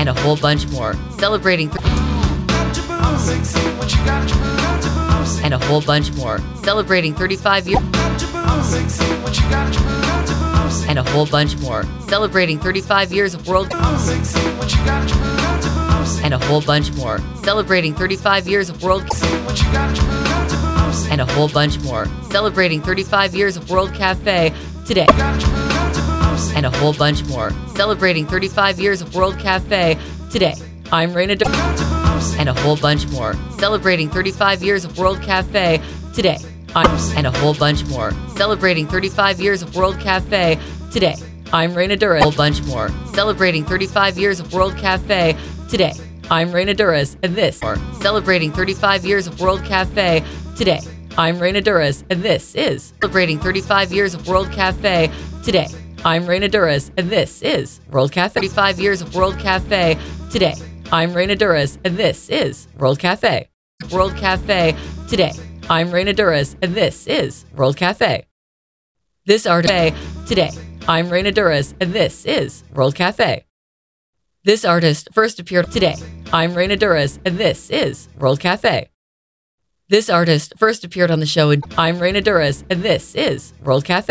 and a whole bunch more. Celebrating and a whole bunch more. Celebrating 35 years and a whole bunch more. Celebrating 35 years of world and a whole bunch more. Celebrating 35 years of world and a whole bunch more. Celebrating 35 years of World Cafe today. And a whole bunch more. Celebrating 35 years of World Cafe today. I'm Raina and a whole bunch more. Celebrating 35 years of World Cafe today. And a whole bunch more. Celebrating 35 years of World Cafe today. I'm Raina Duras. A whole bunch more. Celebrating 35 years of World Cafe today. I'm Raina Duras, and this is celebrating 35 years of World Cafe today. I'm Raina Duras, and this is celebrating 35 years of World Cafe today. I'm Raina Duras, and this is World Cafe. 35 years of World Cafe today. I'm Raina Duras, and this is World Cafe. World Cafe today. I'm Raina Duras, and this is World Cafe. This artist today. I'm Raina Duras, and this is World Cafe. This artist first appeared today. I'm Raina Duras, and this is World Cafe. This artist first appeared on the show. I'm Raina Duras, and this is World Cafe.